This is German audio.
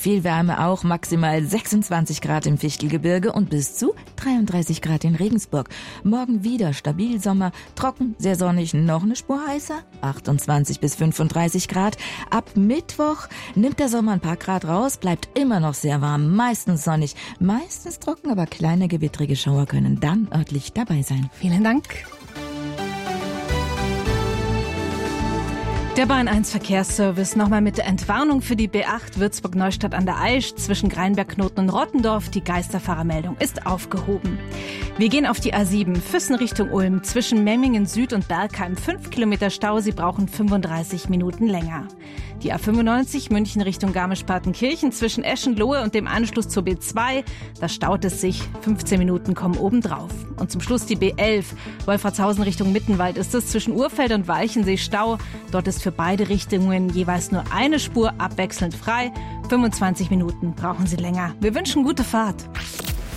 Viel Wärme auch, maximal 26 Grad im Fichtelgebirge und bis zu 33 Grad in Regensburg. Morgen wieder stabil Sommer, trocken, sehr sonnig, noch eine Spur heißer, 28 bis 35 Grad. Ab Mittwoch nimmt der Sommer ein paar Grad raus, bleibt immer noch sehr warm, meistens sonnig, meistens trocken, aber kleine gewittrige Schauer können dann örtlich dabei sein. Vielen Dank. Der Bahn 1 Verkehrsservice nochmal mit der Entwarnung für die B8 Würzburg-Neustadt an der Aisch zwischen Greinberg-Knoten und Rottendorf. Die Geisterfahrermeldung ist aufgehoben. Wir gehen auf die A7 Füssen Richtung Ulm zwischen Memmingen Süd und Bergheim. 5 Kilometer Stau, Sie brauchen 35 Minuten länger. Die A95 München Richtung Garmisch-Partenkirchen zwischen Eschenlohe und dem Anschluss zur B2. Da staut es sich. 15 Minuten kommen obendrauf. Und zum Schluss die B11 Wolfratshausen Richtung Mittenwald ist es zwischen Urfeld und Walchensee Stau. Dort ist für beide Richtungen jeweils nur eine Spur abwechselnd frei. 25 Minuten brauchen Sie länger. Wir wünschen gute Fahrt.